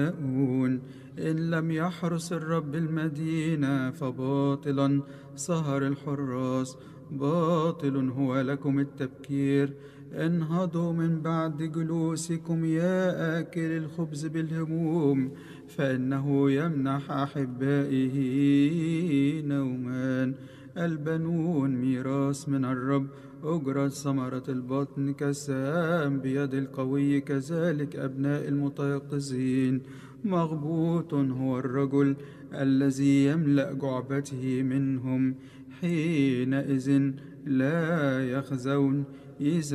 إن لم يحرس الرب المدينة فباطلا سهر الحراس، باطل هو لكم التبكير. انهضوا من بعد جلوسكم يا آكل الخبز بالهموم، فإنه يمنح أحبائه نومان. البنون ميراث من الرب، أجرة ثمرة البطن كالسهام بيد القوي، كذلك أبناء المتيقظين. مغبوط هو الرجل الذي يملأ جعبته منهم، حينئذ لا يخزون إذا